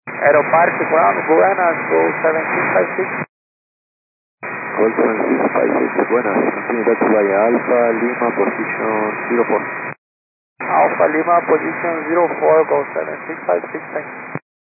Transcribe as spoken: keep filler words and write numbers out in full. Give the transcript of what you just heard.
Aeropark ground, buenas, go seven six five six. Call seven six five six, buenas, continue to fly Alpha Lima position zero four. Alpha Lima position zero four, go seven six five six, thanks.